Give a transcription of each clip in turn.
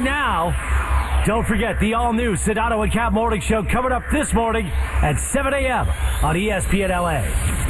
right now. Don't forget the all-new Sedano and Cap Morning Show coming up this morning at 7 a.m. on ESPN LA.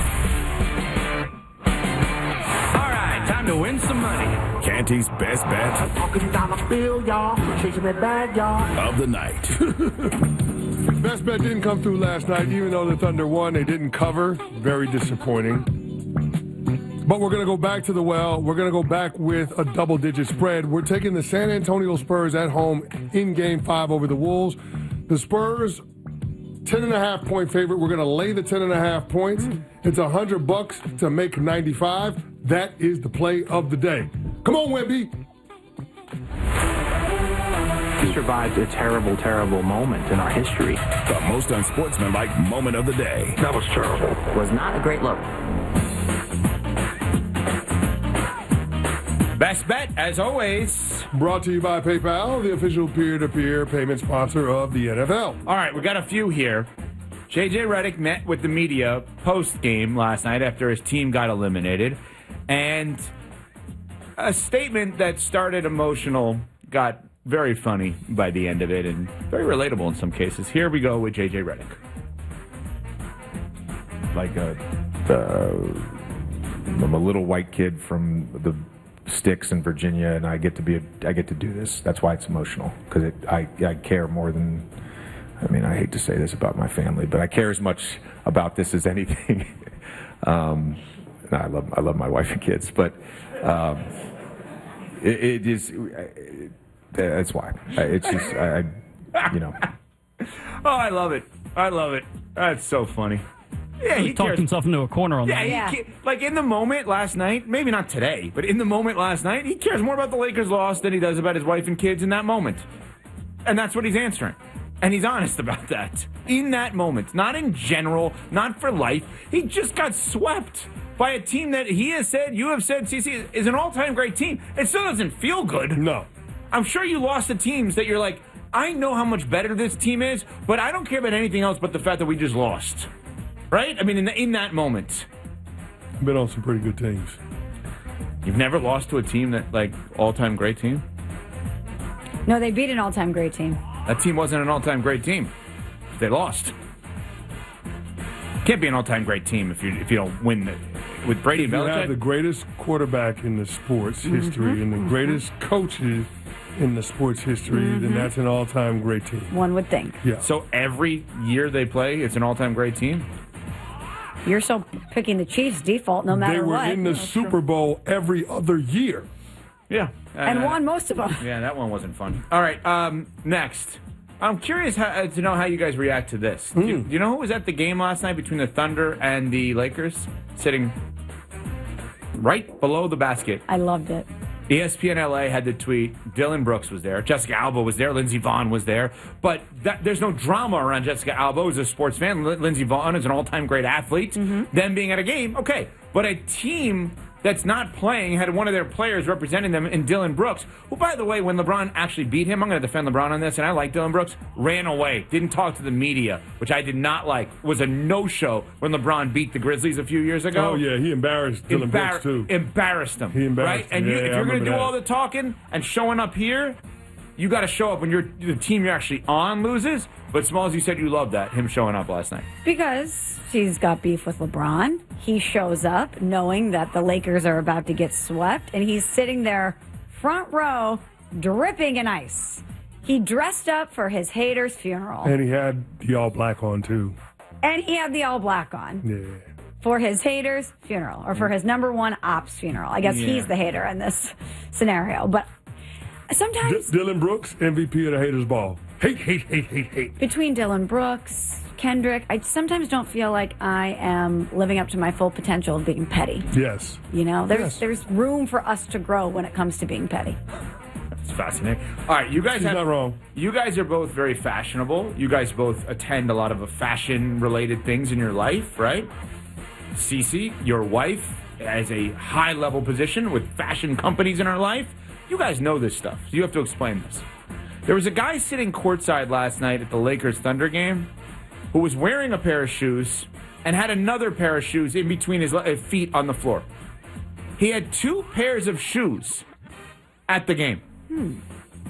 All right, time to win some money. Canty's best bet Talking dollar bill, y'all. Chasing that bag, y'all. of the night. Best bet didn't come through last night, even though the Thunder won. They didn't cover. Very disappointing. But we're going to go back to the well. We're going to go back with a double-digit spread. We're taking the San Antonio Spurs at home in Game 5 over the Wolves. The Spurs, 10.5-point favorite. We're going to lay the 10.5 points. It's $100 to make 95. That is the play of the day. Come on, Wemby. We survived a terrible, terrible moment in our history. The most unsportsmanlike moment of the day. That was terrible. It was not a great look. Best bet, as always. Brought to you by PayPal, the official peer-to-peer payment sponsor of the NFL. All right, we got a few here. J.J. Redick met with the media post-game last night after his team got eliminated. And a statement that started emotional got very funny by the end of it and very relatable in some cases. Here we go with J.J. Redick. I'm a little white kid from the sticks in Virginia, and I get to do this. That's why it's emotional, because I care more than. I mean, I hate to say this about my family, but I care as much about this as anything. I love my wife and kids, but it is. That's why. It's just Oh, I love it. I love it. That's so funny. Yeah, he talked himself into a corner on that. Yeah, like in the moment last night, maybe not today, but in the moment last night, he cares more about the Lakers' loss than he does about his wife and kids in that moment. And that's what he's answering. And he's honest about that. In that moment, not in general, not for life. He just got swept by a team that he has said, you have said, CC, is an all-time great team. It still doesn't feel good. No. I'm sure you lost to teams that you're like, I know how much better this team is, but I don't care about anything else but the fact that we just lost. Right? I mean, in that moment. I've been on some pretty good teams. You've never lost to a team that, like, all-time great team? No, they beat an all-time great team. That team wasn't an all-time great team. They lost. Can't be an all-time great team if you don't win with Brady and Belichick. You have the greatest quarterback in the sports history and the greatest coaches in the sports history, then that's an all-time great team. One would think. Yeah. So every year they play, it's an all-time great team? You're still picking the Chiefs default no matter what. They were in the Super Bowl every other year. Yeah. And won most of them. Yeah, that one wasn't fun. All right, next. I'm curious to know how you guys react to this. Do you know who was at the game last night between the Thunder and the Lakers? Sitting right below the basket. I loved it. ESPN LA had the tweet. Dylan Brooks was there. Jessica Alba was there. Lindsey Vonn was there. But there's no drama around Jessica Alba as a sports fan. Lindsey Vonn is an all-time great athlete. Them being at a game, okay. But a team that's not playing had one of their players representing them in Dylan Brooks, who, by the way, when LeBron actually beat him, I'm going to defend LeBron on this, and I like Dylan Brooks, ran away, didn't talk to the media, which I did not like, was a no-show when LeBron beat the Grizzlies a few years ago. Oh, yeah, he embarrassed Dylan Brooks, too. Embarrassed him. He embarrassed him. Right? And if you're going to do all the talking and showing up here, you got to show up when the team you're actually on loses. But Smalls, you said you loved that, him showing up last night. Because he's got beef with LeBron. He shows up knowing that the Lakers are about to get swept, and he's sitting there front row, dripping in ice. He dressed up for his haters' funeral. And he had the all-black on, too. And he had the all-black on. Yeah. For his haters' funeral, or for his number one ops funeral. I guess he's the hater in this scenario. But sometimes... Dylan Brooks, MVP of the haters' ball. Hate, hate, hate, hate, hate. Between Dylan Brooks, Kendrick, I sometimes don't feel like I am living up to my full potential of being petty. Yes. You know, there's room for us to grow when it comes to being petty. That's fascinating. All right, you guys She's not wrong. You guys are both very fashionable. You guys both attend a lot of fashion-related things in your life, right? Cece, your wife, has a high-level position with fashion companies in her life. You guys know this stuff, so you have to explain this. There was a guy sitting courtside last night at the Lakers-Thunder game who was wearing a pair of shoes and had another pair of shoes in between his feet on the floor. He had two pairs of shoes at the game.